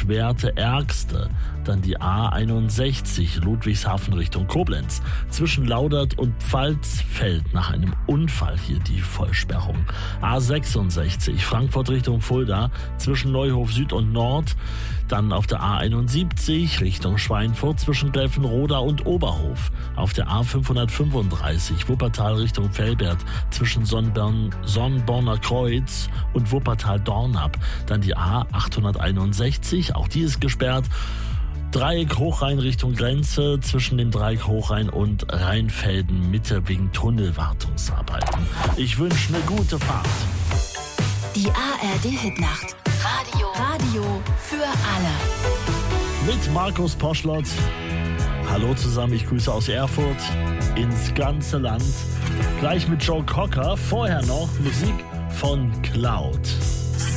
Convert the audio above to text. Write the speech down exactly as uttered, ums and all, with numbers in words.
beschwerte Ärgste. Dann die A einundsechzig, Ludwigshafen Richtung Koblenz. Zwischen Laudert und Pfalzfeld nach einem Unfall hier die Vollsperrung. A sechsundsechzig, Frankfurt Richtung Fulda. Zwischen Neuhof Süd und Nord. Dann auf der A einundsiebzig Richtung Schweinfurt zwischen Gräfenroda und Oberhof. Auf der A fünfhundertfünfunddreißig, Wuppertal Richtung Velbert zwischen Sonnborn, Sonnborner Kreuz und Wuppertal-Dornap. Dann die A achthunderteinundsechzig, auch die ist gesperrt. Dreieck Hochrhein Richtung Grenze zwischen dem Dreieck Hochrhein und Rheinfelden Mitte wegen Tunnelwartungsarbeiten. Ich wünsche eine gute Fahrt. Die A R D-Hitnacht. Radio. Radio für alle. Mit Markus Poschlott. Hallo zusammen, ich grüße aus Erfurt ins ganze Land. Gleich mit Joe Cocker. Vorher noch Musik von Cloud.